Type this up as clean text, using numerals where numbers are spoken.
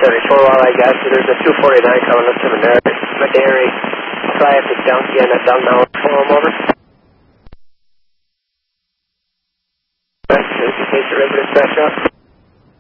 74 while I got you. There's a 249 coming up to Madary. Traffic down again at down now. Pull them over. In case the residents back up.